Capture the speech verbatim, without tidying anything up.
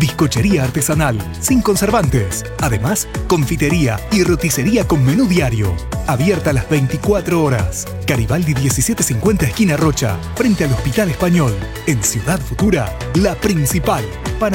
bizcochería artesanal, sin conservantes. Además, confitería y roticería con menú diario. Abierta las veinticuatro horas. Garibaldi diecisiete cincuenta esquina Rocha, frente al Hospital Español. En Ciudad Futura, la principal.